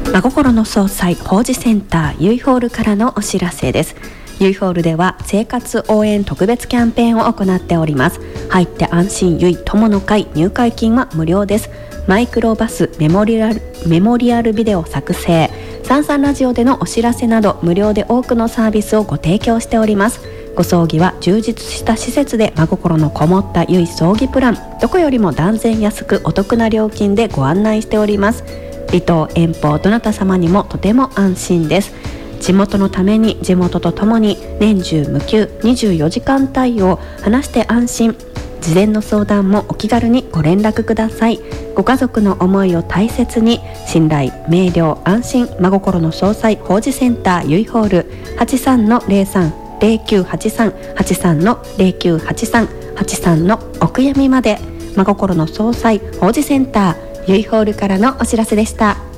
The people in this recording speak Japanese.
真心の総裁法事センターゆいホールからのお知らせです。ゆいホールでは生活応援特別キャンペーンを行っております。入って安心ゆい友の会、入会金は無料です。マイクロバスメモリアルビデオ作成、サンサンラジオでのお知らせなど無料で多くのサービスをご提供しております。ご葬儀は充実した施設で真心のこもったゆい葬儀プラン、どこよりも断然安くお得な料金でご案内しております。離島遠方どなた様にもとても安心です。地元のために地元とともに年中無休24時間対応、話して安心。事前の相談もお気軽にご連絡ください。ご家族の思いを大切に、信頼、明瞭、安心、真心の総裁法事センターゆいホール 83-03-0983 のお悔やみまで。真心の総裁法事センターゆいホールからのお知らせでした。